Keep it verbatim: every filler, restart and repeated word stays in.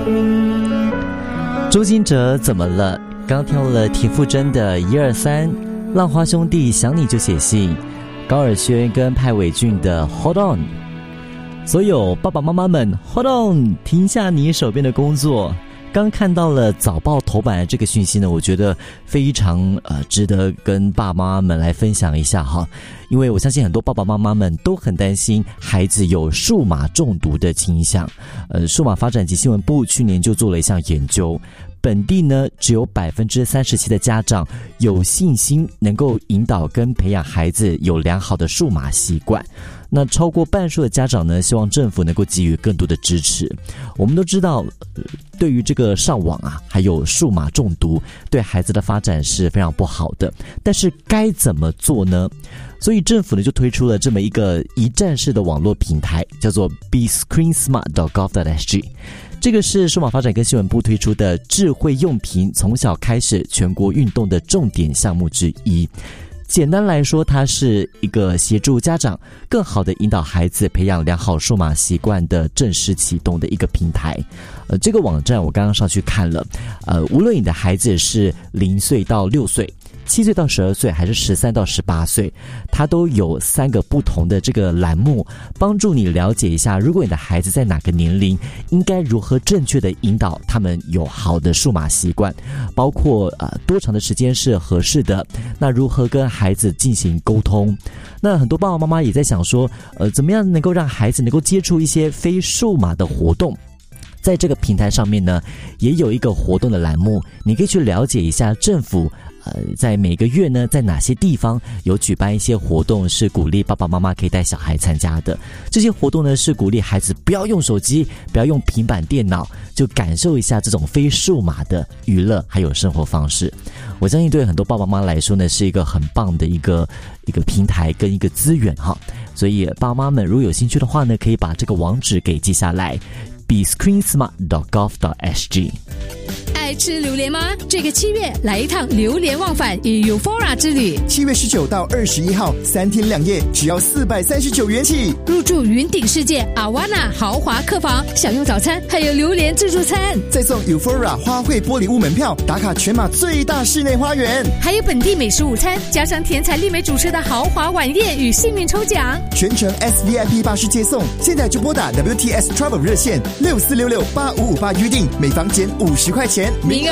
周兴哲怎么了？刚听了田馥甄的一二三，浪花兄弟想你就写信，高尔宣跟派伟俊的 Hold On。 所有爸爸妈妈们 Hold On， 停下你手边的工作。刚看到了早报头版的这个讯息呢，我觉得非常呃值得跟爸爸妈妈们来分享一下哈，因为我相信很多爸爸妈妈们都很担心孩子有数码中毒的倾向。呃，数码发展及新闻部去年就做了一项研究，本地呢只有百分之三十七的家长有信心能够引导跟培养孩子有良好的数码习惯。那超过半数的家长呢，希望政府能够给予更多的支持。我们都知道，对于这个上网啊，还有数码中毒，对孩子的发展是非常不好的。但是该怎么做呢？所以政府呢就推出了这么一个一站式的网络平台，叫做 be screen smart dot gov dot s g。这个是数码发展跟新闻部推出的智慧用品从小开始全国运动的重点项目之一。简单来说，它是一个协助家长更好的引导孩子培养良好数码习惯的正式启动的一个平台。呃，这个网站我刚刚上去看了，呃，无论你的孩子是零岁到六岁，七岁到十二岁，还是十三到十八岁，它都有三个不同的这个栏目，帮助你了解一下，如果你的孩子在哪个年龄，应该如何正确的引导他们有好的数码习惯，包括呃多长的时间是合适的，那如何跟孩子进行沟通。那很多爸爸妈妈也在想说，呃，怎么样能够让孩子能够接触一些非数码的活动。在这个平台上面呢，也有一个活动的栏目，你可以去了解一下政府呃，在每个月呢，在哪些地方有举办一些活动，是鼓励爸爸妈妈可以带小孩参加的。这些活动呢，是鼓励孩子不要用手机，不要用平板电脑，就感受一下这种非数码的娱乐还有生活方式。我相信对很多爸爸妈妈来说呢，是一个很棒的一个一个平台跟一个资源哈。所以爸妈们如果有兴趣的话呢，可以把这个网址给记下来 be screen smart dot gov dot s g。 爱吃榴莲吗？这个七月来一趟榴莲忘返与 Euphoria 之旅。 七月十九到二十一号，三天两夜，只要四百三十九元起。 入住云顶世界阿瓦纳豪华客房，享用早餐，还有榴莲自助餐， 再送 Euphoria 花卉玻璃屋门票，打卡全马最大室内花园， 还有本地美食午餐，加上甜彩丽美主持的豪华晚宴与幸运抽奖， 全程 S V I P 巴士接送。现在就拨打 W T S Travel 热线六四六六八五五八预定，每房减五十块钱。 名额